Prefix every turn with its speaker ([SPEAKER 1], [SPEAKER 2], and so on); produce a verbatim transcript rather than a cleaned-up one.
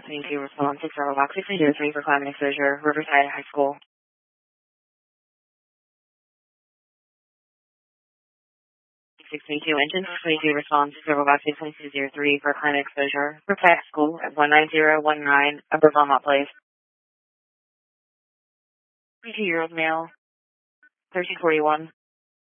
[SPEAKER 1] twenty-two response six zero box six zero three for climate exposure, Riverside High School. six twenty-two engine twenty-two response six zero box six two zero three for climate exposure, Riverside High School at one nine zero one nine Upper Belmont Place. twenty-two year old male, thirteen forty-one.